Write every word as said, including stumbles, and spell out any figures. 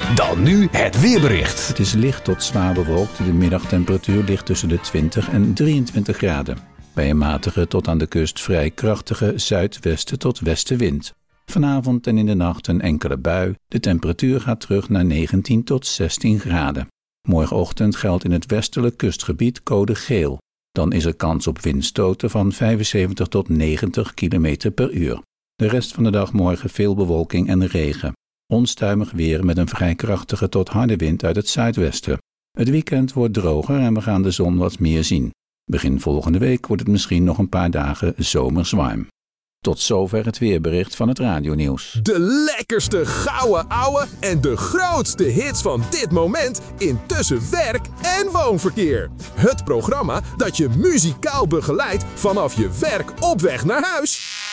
Dan nu het weerbericht. Het is licht tot zwaar bewolkt. De middagtemperatuur ligt tussen de twintig en drieëntwintig graden. Bij een matige tot aan de kust vrij krachtige zuidwesten tot westenwind. Vanavond en in de nacht een enkele bui. De temperatuur gaat terug naar negentien tot zestien graden. Morgenochtend geldt in het westelijk kustgebied code geel. Dan is er kans op windstoten van vijfenzeventig tot negentig kilometer per uur. De rest van de dag morgen veel bewolking en regen. Onstuimig weer met een vrij krachtige tot harde wind uit het zuidwesten. Het weekend wordt droger en we gaan de zon wat meer zien. Begin volgende week wordt het misschien nog een paar dagen zomers warm. Tot zover het weerbericht van het radionieuws. De lekkerste gouden ouwe en de grootste hits van dit moment intussen werk en woonverkeer. Het programma dat je muzikaal begeleidt vanaf je werk op weg naar huis.